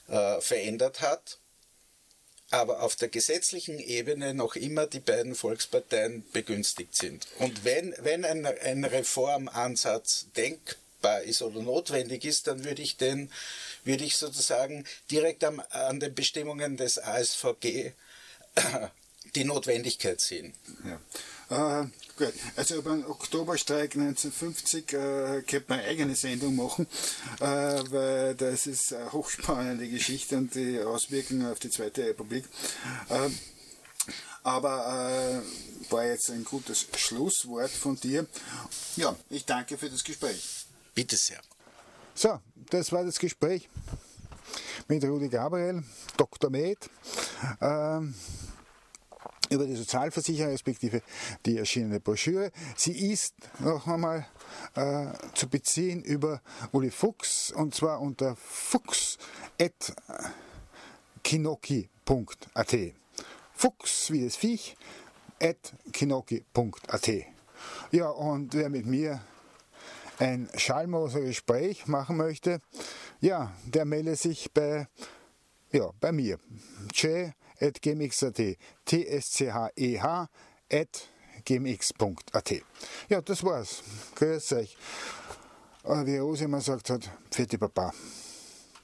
verändert hat, aber auf der gesetzlichen Ebene noch immer die beiden Volksparteien begünstigt sind. Und wenn ein Reformansatz denkbar ist oder notwendig ist, dann würde ich sozusagen direkt an den Bestimmungen des ASVG die Notwendigkeit sehen. Ja. Gut. Also über den Oktoberstreik 1950 könnte man eine eigene Sendung machen, weil das ist eine hochspannende Geschichte und die Auswirkungen auf die Zweite Republik. Aber war jetzt ein gutes Schlusswort von dir. Ja, ich danke für das Gespräch. Bitte sehr. So, das war das Gespräch mit Rudi Gabriel, Dr. Med, über die Sozialversicherung, respektive die erschienene Broschüre. Sie ist noch einmal zu beziehen über Uli Fuchs, und zwar unter fuchs@kinoki.at. Fuchs wie das Viech @kinoki.at. Ja, und wer mit mir ein Schallmoser-Gespräch machen möchte, ja, der melde sich bei mir. @gmx.at, tscheh@gmx.at. Ja, das war's. Grüß euch. Wie Rosi immer gesagt hat, Pfiat die Baba.